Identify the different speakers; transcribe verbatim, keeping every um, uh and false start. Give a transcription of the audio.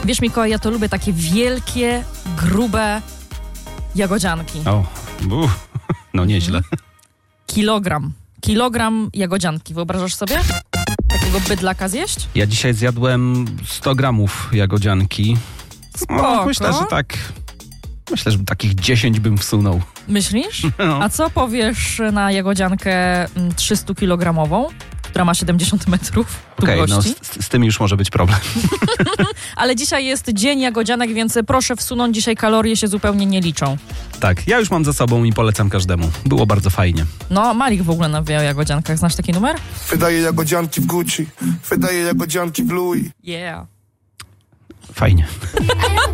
Speaker 1: Wiesz, Mikołaj, ja to lubię takie wielkie, grube jagodzianki.
Speaker 2: O, uff, no nieźle.
Speaker 1: Kilogram. Kilogram jagodzianki. Wyobrażasz sobie? Takiego bydlaka zjeść?
Speaker 2: Ja dzisiaj zjadłem sto gramów jagodzianki.
Speaker 1: Spoko.
Speaker 2: No, myślę, że tak. Myślę, że takich dziesięć bym wsunął.
Speaker 1: Myślisz?
Speaker 2: No.
Speaker 1: A co powiesz na jagodziankę trzystu-kilogramową, która ma siedemdziesiąt metrów
Speaker 2: Okej, okay,
Speaker 1: długości?
Speaker 2: no z, z tym już może być problem.
Speaker 1: Ale dzisiaj jest dzień jagodzianek, więc proszę wsunąć, dzisiaj kalorie się zupełnie nie liczą.
Speaker 2: Tak, ja już mam za sobą i polecam każdemu. Było bardzo fajnie.
Speaker 1: No, Malik w ogóle nawija o jagodziankach. Znasz taki numer?
Speaker 3: Wydaje jagodzianki w Gucci, wydaje jagodzianki w Louis.
Speaker 1: Yeah.
Speaker 2: Fajnie.